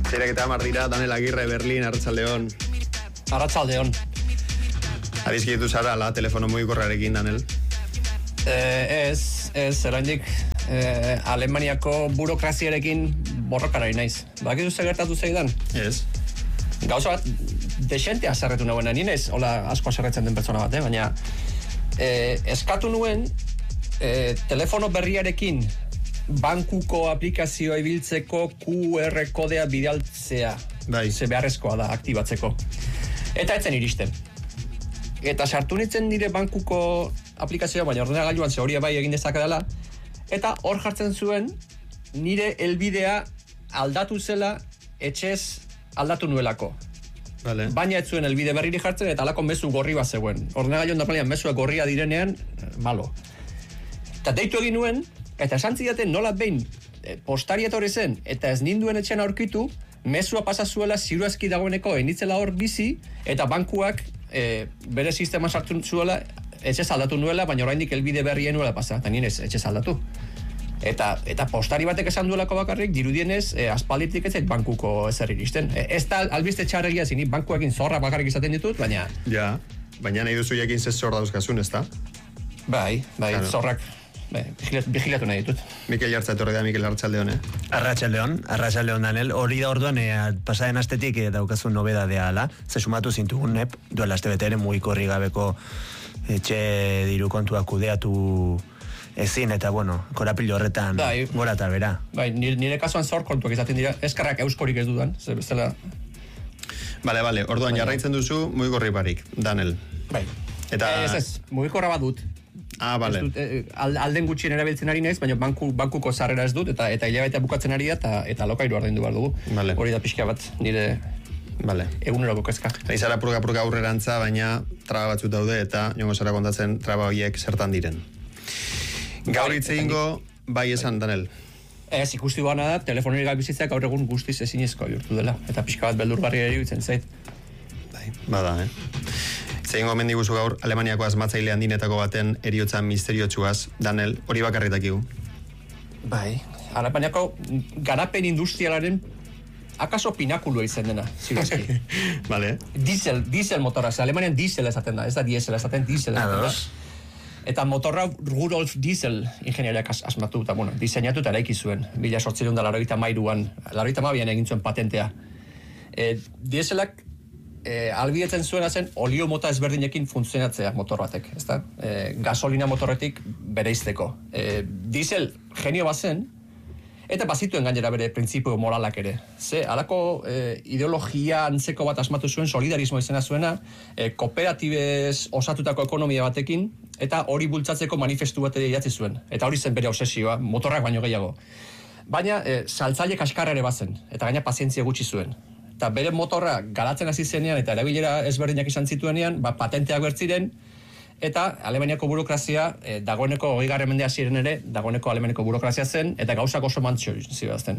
Eta mardira, Danel Agirre, Berlin, Arratsaldeon. Arratsaldeon. Adizkietu zara, la telefono mugikorrarekin, Danel? Oraindik Alemaniako burokraziarekin borrokarari naiz. Bakizu zer gertatu zaidan? Ez. Gauza bat, desentea zerretu nagoena, ni naiz, hola asko zerretzen den pertsona bat, baina eskatu nuen telefono berriarekin bankuko aplikazioa ibiltzeko QR kodea bidaltzea. Bai. Ze beharrezkoa da aktibatzeko. Eta etzen iristen. Eta sartu nintzen nire bankuko aplikazioa, baina ordenagailuan ze hori bai egin dezakadala, eta hor jartzen zuen nire helbidea aldatu zela etxez aldatu nuelako. Vale. Baina ez zuen helbide berriri jartzen eta alako mezu gorri bat zegoen. Ordenagailuan da planean mezuak gorria direnean, malo. Eta deitu egin nuen, eta esan zidaten nola behin postaria etorri zen, eta ez ninduen etxean aurkitu, mezua pasa zuela ziruazki dagoeneko enitzela hor bizi, eta bankuak bere sistema sartu zuela, etxez aldatu nuela, baina oraindik helbide berrien nuela pasa, eta nien etxez aldatu. Eta postari batek esan duelako bakarrik, dirudienez, aspalditik ez zait bankuko ezer iristen. Ez da albiste txarregia zini, bankuekin zorra bakarrik izaten ditut, baina... Ja, baina nahi duzu jakin ze zor dauzkazun, ez da? Bai, claro. Zorrak... Vigilatu nahi ditut. Mikel Jartza etorri da, Mikel Arratsaldeon, Arratsaldeon Danel. Hori da orduan, pasaden astetik daukazun nobedadea ala, ze sumatu zintugun nep, duela astebete ere mugikorri gabeko etxe diru kontuak kudeatu ezin, eta bueno, korapilo horretan gora eta bera. Bai, nire kasuan zor kontuak izaten dira, eskarrak euskorik ez dudan, ze bestela... Bale, orduan jarraitzen duzu mugikorri barik, Danel. Bai, eta... Ez, mugikorra bat dut. Bale. Alden gutxien erabiltzen ari naiz, baina bankuko sarrera ez dut, eta hilabetea bukatzen ari da, eta lokairu ordaindu behar dugu. Vale. Hori da pixka bat, nire eguneroko kezka. Izara purga aurrerantza, baina traba batzuk daude, eta jongo zara kontatzen traba horiek zertan diren. Gaur hitz egingo, bai esan, Danel. Ez, ikusti bana da, telefonorik gabe bizitzak gaur egun guztiz ezinezko bihurtu dela, eta pixka bat beldurgarria iruditzen zait. Bai, bada, Zein gomen diguzu gaur Alemaniako asmatzaile handinetako baten eriotza misteriotsuaz, Danel, hori bakarrik dakigu. Bai, Alemaniako garapen industrialaren akaso pinakulua izan dena, zirazki. Vale. Diesel motorra, Alemanian diesel esaten da, ez da diesel esaten diesel. Eta motorra Rudolf Diesel ingeniariak asmatu, eta diseinatu eta eraiki zuen, 1883an, 82an egin zuen patentea. Dieselak albidetzen zuena zen olio mota ezberdinekin funtzionatzea motor batek, ezta? Gasolina motorretik bereizteko. Diesel genio bazen, eta bazituen gainera bere printzipio moralak ere. Halako ideologia antzeko bat asmatu zuen, solidarismo izena zuena, kooperatibez osatutako ekonomia batekin, eta hori bultzatzeko manifestu bat idatzi zuen. Eta hori zen bere obsesioa, motorrak baino gehiago. Baina saltzaile kaskarra ere bazen, eta gaina pazientzia gutxi zuen. Eta bere motorra garatzen hasi zenean eta erabilera ezberdinak izan zituenean, patenteak bertziren, eta Alemaniako burokrazia, dagoeneko 20. mende hasieran ere, dagoeneko Alemaniako burokrazia zen, eta gauzak oso mantxo zibazten.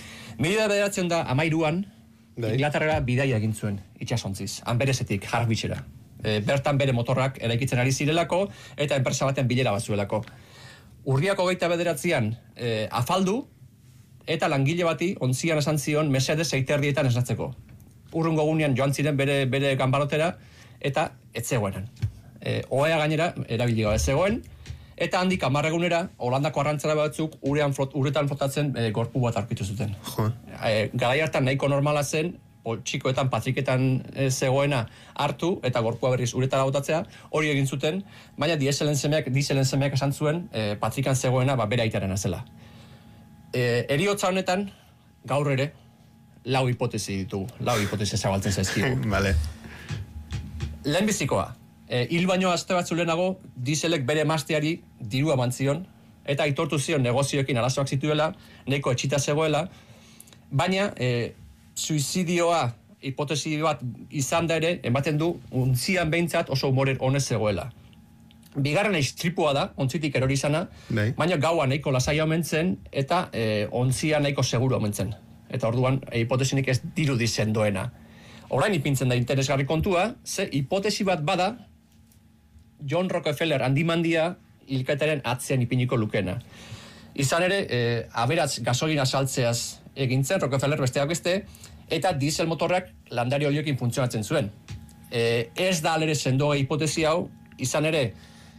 1913an, Inglaterrara bidaia egin zuen, itxasontziz, Anberesetik, Harwichera. Bertan bere motorrak eraikitzen ari zirelako, eta enpresa batean bilera bazuelako. Urriako 29an afaldu, eta langile bati ontzian esan zion Mercedes 7:30 esnatzeko. Urrungo gunean joan ziren bere ganbarotera, eta ez zegoenan. Oea gainera, erabili gabe zegoen, eta handik 10 egunera, Holandako arrantzara batzuk uretan flotatzen gorpu bat aurkitu zuten. Garai hartan nahiko normala zen, poltsikoetan, patriketan zegoena hartu, eta gorpua berriz uretara botatzea, hori egin zuten, baina dieselen semeak esan zuen, patrikan zegoena bere aitaren zela. Eriotza honetan, gaur ere, 4 hipotesi ditugu. 4 hipotesi zabaltzen zaizkigu. Vale. Lehenbizikoa, hil baino aste batzu lehenago, dieselek bere emazteari dirua eman zion, eta aitortu zion negozioekin arazoak zituela, nahiko etxita zegoela, baina suizidioa hipotesi bat izan da ere, ematen du, untzian behintzat oso humore honez zegoela. Bigarren istripua da, ontzitik erori izana, baina gaua nahiko lasaia omen zen, eta ontzia nahiko seguru omen zen. Eta orduan, hipotesinik ez dirudi sendoena. Orain ipintzen da interesgarri kontua, ze hipotesi bat bada, John Rockefeller handimandia hilketaren atzean ipiniko lukena. Izan ere, aberats gasolina saltzeaz egintzen, Rockefeller besteak beste, eta diesel motorrak landare olioekin funtzionatzen zuen. Ez da alere sendoa hipotesi hau, izan ere,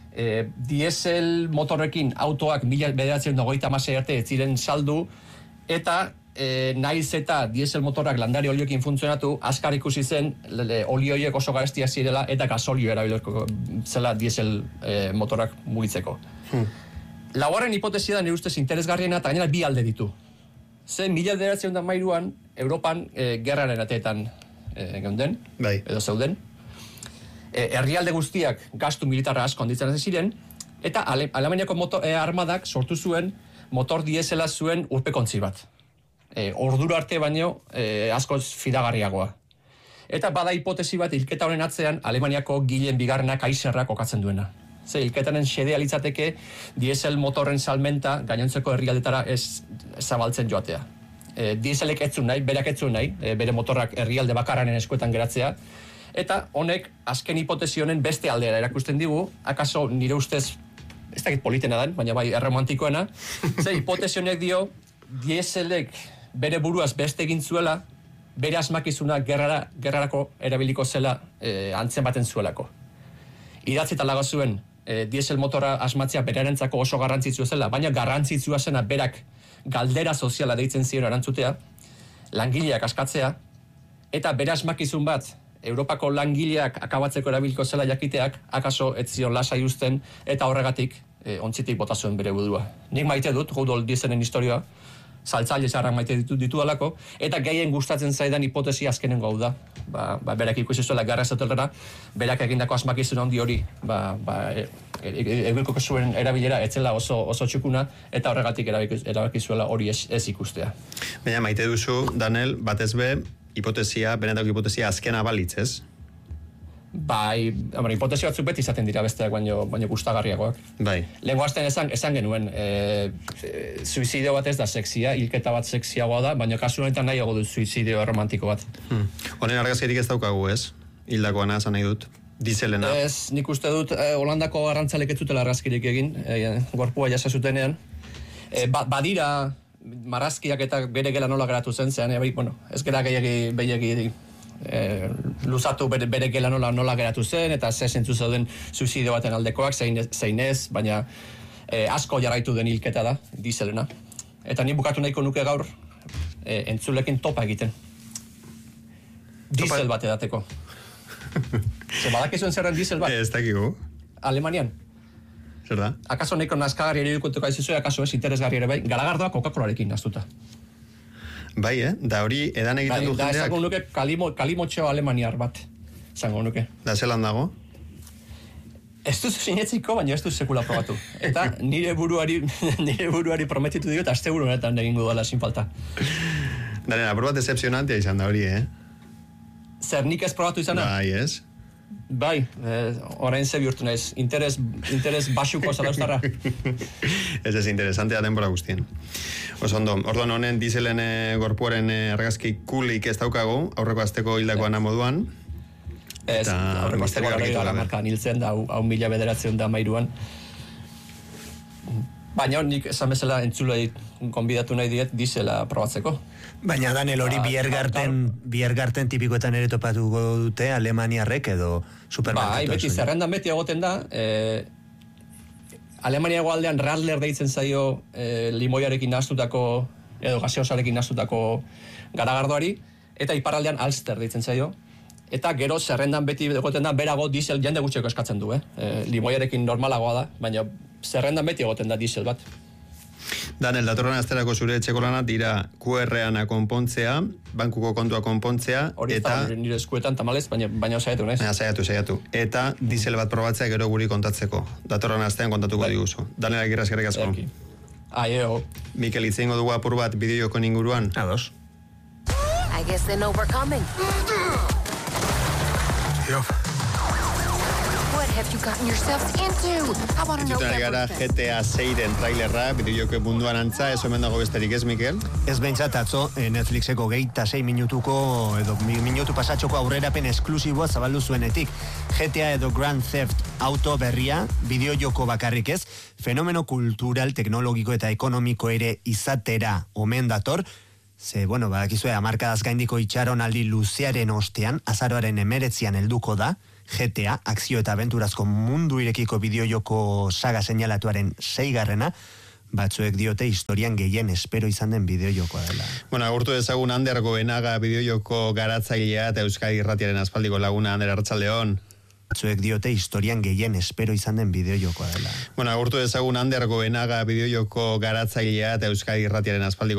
diesel motorrekin autoak 1926 arte ez ziren saldu, eta naiz eta diesel motorrak landare olioekin funtzionatu, azkar ikusi zen olioiek oso garestia zirela eta gasolio erabiliko zela diesel motorrak mugitzeko. Laugarren hipotesia da nire ustez interesgarriena eta gainera bi alde ditu. Ze 1913an Europan gerraren ateetan geunden, edo zeuden. Herrialde guztiak gastu militarra asko handitzen ziren, eta Alemaniako armadak sortu zuen motor diesela zuen urpekontzi bat. Ordura arte baino askoz fidagarriagoa. Eta bada hipotesi bat hilketa honen atzean Alemaniako Gilen bigarrena Kaiserra kokatzen duena. Ze hilketaren xedea litzateke diesel motorren salmenta gainontzeko herrialdetara ez zabaltzen joatea. Dieselek ez zuen nahi, berak ez zuen nahi, bere motorrak herrialde bakarraren eskuetan geratzea, eta honek azken hipotesi honen beste aldera erakusten digu, akaso nire ustez, ez dakit politena den, baina bai erromantikoena, ze hipotesi honek dio, dieselek bere buruaz beste egin zuela, bere asmakizuna gerrarako erabiliko zela antzen baten zuelako. Idatzi talago zuen, diesel motora asmatzea berarentzako oso garrantzitsua zela, baina garrantzitsua zena berak galdera soziala deitzen ziren arantzutea, langileak askatzea, eta bere asmakizun bat, Europako langileak akabatzeko erabiliko zela jakiteak, akaso ez zion lasai uzten, eta horregatik ontzitik bota zuen bere budua. Nik maite dut, Rudolf Dieselen historia, saltzaile zaharrak maite ditudalako, eta gehien gustatzen zaidan hipotesi azkenengo hau da. Berak ikusi zuela garra ezotelera, berak egindako asmakizun handi hori, eguiko zuen erabilera etzela oso txukuna, eta horregatik erabaki zuela hori ez ikustea. Baina maite duzu, Daniel, batez be, benetako hipotesia azkena balitz, ez? Bai, hipotesi batzuk beti izaten dira besteak baino gustagarriagoak. Bai. Lehenko astean esan genuen, suizidio bat ez da sexia, hilketa bat sexiagoa da, baina kasu honetan nahiago du suizidio romantiko bat. Honen argazkirik ez daukagu, ez? Hildakoana, esan nahi dut. Dieselena. Ez, nik uste dut, Holandako arrantzalek ez zutela argazkirik egin, gorpua jasa zutenean. Badira, marrazkiak eta bere gela nola geratu zen, zean, ez gera gehiagi luzatu bere gela nola geratu zen, eta ze zentzu zauden suizidio baten aldekoak, zein ez, baina asko jarraitu den hilketa da, dieselena. Eta ni bukatu nahiko nuke gaur entzulekin topa egiten. Diesel bat edateko. Ze badakizuen zerren diesel bat? Ez dakigu. Alemanian. Zer da? Akaso nahiko nazkagarri ere dukotuko aizizue, akaso ez interesgarri ere bai, Garagardoa Coca-Colarekin naztuta. Bai, da hori edan egiten du jendeak. Da esango nuke kalimotxeo alemaniar bat, esango nuke. Da zelan dago? Ez duzu sinetziko, baina ez duzu sekula probatu. Eta nire buruari prometitu diot, asteburu honetan egingo dela sin falta. Daren, apur bat decepcionantea izan da hori, Zer, nik ez probatu izan da? Bai, ez? Bai, orain ze bihurtu naiz. Interes basuko zara ustarra. Ez interesantea denbora guztien. Ondo, orduan honen dieselen gorpuaren argazki kulik ez daukagu, aurreko azteko hildakoan moduan. Ez, aurreko azteko gara markaan hiltzen da, hau 1913an. Baina nik esan bezala entzulei konbidatu nahi diet diesela probatzeko. Baina Daniel, hori biergarten tipikoetan ere topatuko dute Alemaniarrek edo supermerkatu. Bai, beti zerrendan beti egoten da. Alemaniago aldean Radler deitzen zaio limoiarekin nahastutako edo gaseosarekin nahastutako garagardoari, eta iparraldean Alster deitzen zaio. Eta gero zerrendan beti egoten da berago diesel jende gutxeko eskatzen du, limoiarekin normalagoa da, baina zerrendan beti egoten da diesel bat. Daniel, datorren asterako zure etxeko lana dira QR-ana konpontzea, bankuko kontua konpontzea, hori eta nire eskuetan tamalez, baina saiatu naiz. Saiatu. Eta diesel bat probatzea gero guri kontatzeko. Datorren astean kontatuko diguzu. Daniel, agirra eskerrik asko. Aio. Mikel, itzeingo dugu apur bat bideojokon inguruan. Ados. I guess they know we're coming. What have you gotten yourselves into? I want to know gara GTA 6-en trailerra, bideojoke munduan antza, ez omen dago besterik ez, Mikel? Ez behintzat atzo, Netflixeko 26 minutuko, edo minutu pasatxoko aurrerapen esklusiboa zabaldu zuenetik. GTA edo Grand Theft Auto berria, bideojoko bakarrik ez, fenomeno kultural, teknologiko eta ekonomiko ere izatera omen dator, Ze, bueno, bakizue, amarkadaz gaindiko itxaronaldi luzearen ostean, azaroaren 19an helduko da, GTA, akzio eta abenturazko mundu irekiko bideojoko saga seinalatuaren 6. Batzuek diote historian gehien espero izan den bideojokoa dela. Bueno, agurtu ezagun Ander Goenaga bideojoko garatzailea eta Euskadi Irratiaren aspaldiko laguna. Ander, arratsaldeon. Batzuek diote historian gehien espero izan den bideojokoa dela. Bueno, agurtu ezagun Ander Goenaga bideojoko garatzailea eta Euskadi Irratiaren aspaldiko